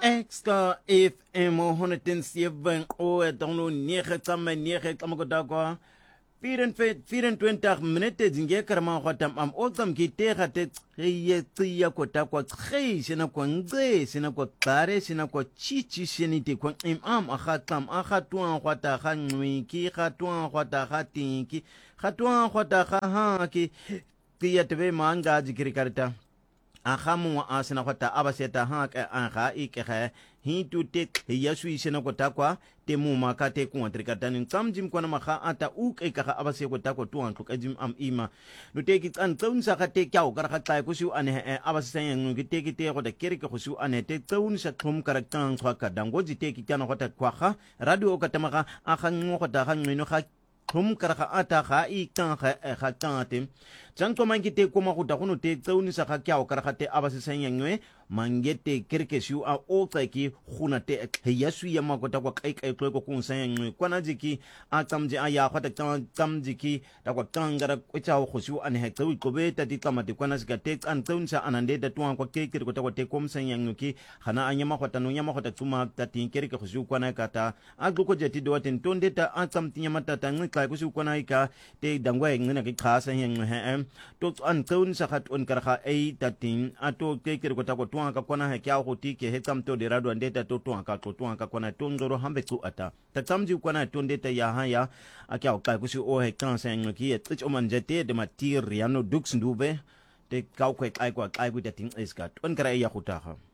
extra FM 107 o download 9 ko dakwa 24 minutes nge karama khwatam am oxam kitega te ye tsiya ko takwa tse sina ko ngce sina ko tsare sina ko chichi sinite ko imam akhatam akhatwa khwata khanwi ki khatwa khwata khatinki khatwa khwata ha ki tiya tebe manga jikiri karta akhamu asina khwata abaseta ha ka anha ikhe hintu te yasu isina ko takwa te mu maka te ku antrikatani tsamjim kwana makha ata uke ka abase ko takwa tuantu kajim am ima no te ki an tsaun sa ka te kyau kar kha ku su ane abase yang ngi te ki te ko da kere ko su ane te tsaun sa thum karaktan khwa ka dangoji te ki kana khota kwa kha radio ka tamaka akhan ngo khota khan no kha thum kar kha ata kha I kan kha tante chang to mangi te ko ma ko da kuno te tsaun sa kha kyau kar kha te abase yang ngwe mangete kerke siu a ota ki khuna te yasu ya makota kwa kai ko kun san kwana jiki a tamji a ya khata tamji ki ta kwa tangara ko cha ho siu an he tsawi ko be ta ti tamati kwana sika te an tsaunsa anande da tuan ko ke ko ta ko te kom san yang ki khana anya makhota no nya makhota tuma ta tin kerke ko siu kwana kata a ko jeti do tin tonde ta a tamti nya mata ta ngai ko siu kwana ka te dangwa ngina ki khasa yang he to an tsaunsa khat on kar kha ai ta tin a to ke ko ta ko ka kona he kya hoti ke he kam to de rado ndeta to ka kona to ngoro hambe tu ata ta tamji kona to ndeta ya ha ya akya ka kusi o he kan sen ki et o man jete de materiano dux ndube te ka ko ai ko de tin iskat on kara ya khutaha